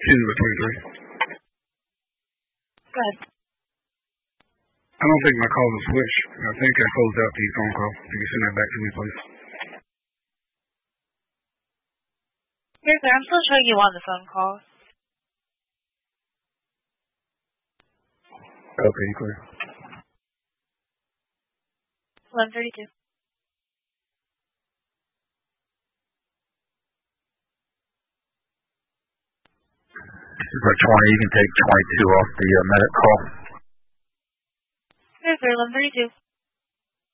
Excuse me, 23. Go ahead. I don't think my call was switched. I think I closed out the phone call. If you can send that back to me, please. Here, sir. I'm still showing you on the phone call. Okay, you clear. 11:32. For 20, you can take 22 off the medic call. Here, sir. 11:32.